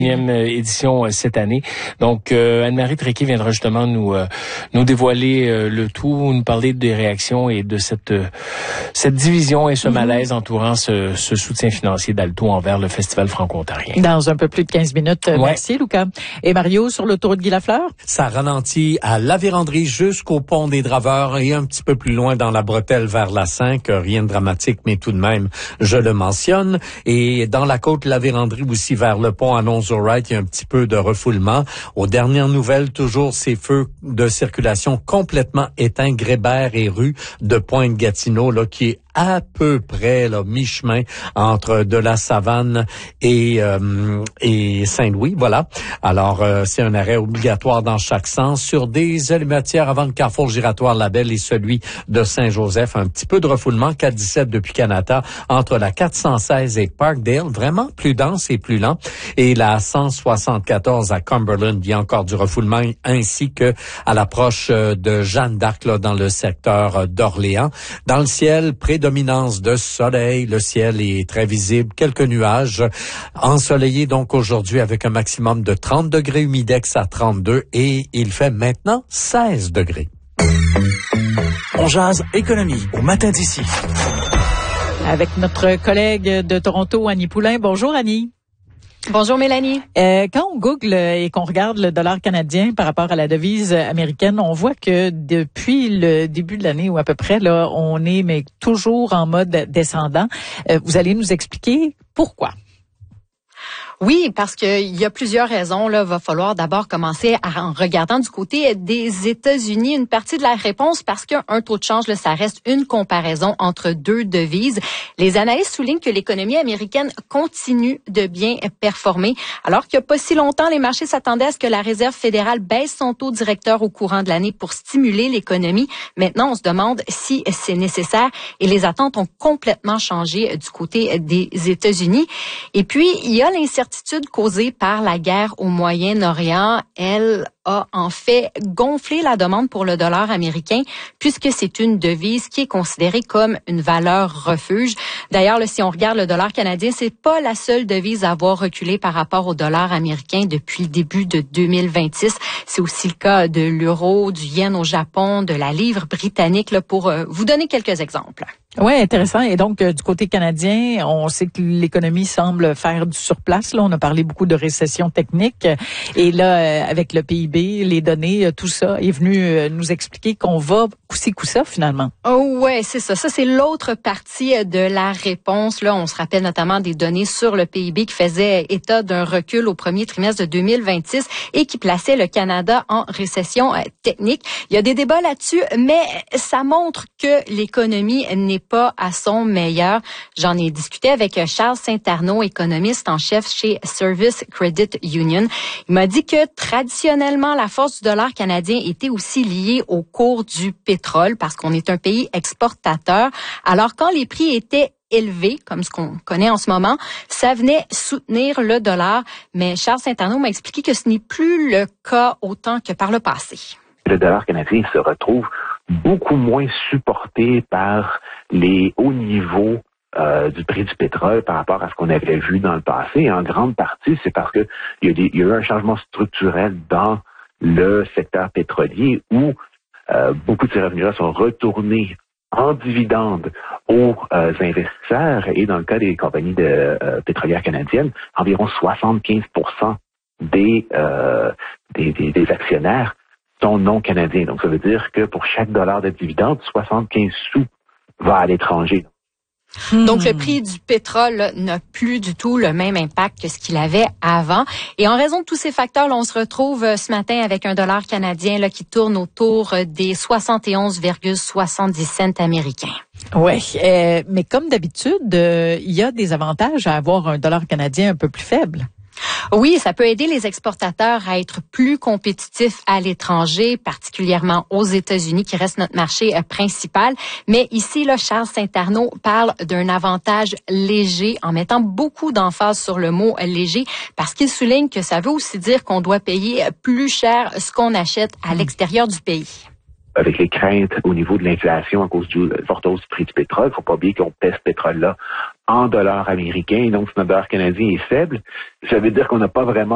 édition cette année. Donc, Anne-Marie Tréquet viendra justement nous dévoiler le tout, nous parler des réactions et de cette division et ce malaise entourant ce soutien financier d'Alto envers le Festival franco-ontarien. Dans un peu plus de 15 minutes. Ouais. Merci, Lucas. Et Mario, sur l'autoroute Guy Lafleur? Ça ralentit à la Vérandrie jusqu'au pont des Draveurs et un petit peu plus loin dans la bretelle vers la 5. Rien de dramatique, mais tout de même, je le mentionne. Et dans la côte, la Vérandrie aussi vers le pont à Nonzo-Wright, il y a un petit peu de refoulement. Aux dernières nouvelles, toujours ces feux de circulation complètement éteints, Grébert et rue de Pointe-Gatineau, là, qui est à peu près là mi-chemin entre de la Savane et Saint-Louis, voilà. Alors c'est un arrêt obligatoire dans chaque sens sur des allumetières avant le carrefour giratoire Labelle et celui de Saint-Joseph. Un petit peu de refoulement 417 depuis Canada entre la 416 et Parkdale, vraiment plus dense et plus lent, et la 174 à Cumberland, il y a encore du refoulement, ainsi que à l'approche de Jeanne d'Arc là dans le secteur d'Orléans. Dans le ciel, prédominance de soleil, le ciel est très visible, quelques nuages, ensoleillé donc aujourd'hui avec un maximum de 30 degrés, humidex à 32 et il fait maintenant 16 degrés. On jase économie au matin d'ici. Avec notre collègue de Toronto, Annie Poulain. Bonjour Annie. Bonjour Mélanie. Quand on google et qu'on regarde le dollar canadien par rapport à la devise américaine, on voit que depuis le début de l'année ou à peu près, là, on est mais toujours en mode descendant. Vous allez nous expliquer pourquoi? Oui, parce qu'il y a plusieurs raisons. Là, va falloir d'abord commencer en regardant du côté des États-Unis. Une partie de la réponse, parce qu'un taux de change, là, ça reste une comparaison entre deux devises. Les analystes soulignent que l'économie américaine continue de bien performer. Alors qu'il n'y a pas si longtemps, les marchés s'attendaient à ce que la Réserve fédérale baisse son taux directeur au courant de l'année pour stimuler l'économie. Maintenant, on se demande si c'est nécessaire et les attentes ont complètement changé du côté des États-Unis. Et puis, il y a l'incertitude causée par la guerre au Moyen-Orient. Elle a en fait gonflé la demande pour le dollar américain puisque c'est une devise qui est considérée comme une valeur refuge. D'ailleurs, là, si on regarde le dollar canadien, c'est pas la seule devise à avoir reculé par rapport au dollar américain depuis le début de 2026. C'est aussi le cas de l'euro, du yen au Japon, de la livre britannique, là, pour vous donner quelques exemples. Oui, intéressant. Et donc, du côté canadien, on sait que l'économie semble faire du surplace. Là, on a parlé beaucoup de récession technique. Et là, avec le PIB, les données, tout ça est venu nous expliquer qu'on va coup-ci, coup-ça, finalement. Oh ouais, c'est ça. Ça, c'est l'autre partie de la réponse. Là, on se rappelle notamment des données sur le PIB qui faisaient état d'un recul au premier trimestre de 2026 et qui plaçait le Canada en récession technique. Il y a des débats là-dessus, mais ça montre que l'économie n'est pas à son meilleur. J'en ai discuté avec Charles Saint-Arnaud, économiste en chef chez Service Credit Union. Il m'a dit que traditionnellement, la force du dollar canadien était aussi liée au cours du pétrole parce qu'on est un pays exportateur. Alors, quand les prix étaient élevés, comme ce qu'on connaît en ce moment, ça venait soutenir le dollar. Mais Charles Saint-Arnaud m'a expliqué que ce n'est plus le cas autant que par le passé. Le dollar canadien se retrouve beaucoup moins supporté par les hauts niveaux du prix du pétrole par rapport à ce qu'on avait vu dans le passé. Et en grande partie, c'est parce que il y a eu un changement structurel dans le secteur pétrolier où beaucoup de ces revenus-là sont retournés en dividendes aux investisseurs. Et dans le cas des compagnies pétrolières canadiennes, environ 75% des actionnaires sont non canadiens. Donc, ça veut dire que pour chaque dollar de dividende, 75 sous va à l'étranger. Donc, le prix du pétrole là, n'a plus du tout le même impact que ce qu'il avait avant. Et en raison de tous ces facteurs, là, on se retrouve ce matin avec un dollar canadien là, qui tourne autour des 71,70 cents américains. Oui, mais comme d'habitude, il y a des avantages à avoir un dollar canadien un peu plus faible. Oui, ça peut aider les exportateurs à être plus compétitifs à l'étranger, particulièrement aux États-Unis, qui reste notre marché principal. Mais ici, là, Charles Saint-Arnaud parle d'un avantage léger en mettant beaucoup d'emphase sur le mot léger parce qu'il souligne que ça veut aussi dire qu'on doit payer plus cher ce qu'on achète à l'extérieur du pays. Avec les craintes au niveau de l'inflation à cause du forte hausse du prix du pétrole, il ne faut pas oublier qu'on pèse ce pétrole-là en dollars américains. Donc, si notre dollar canadien est faible, ça veut dire qu'on n'a pas vraiment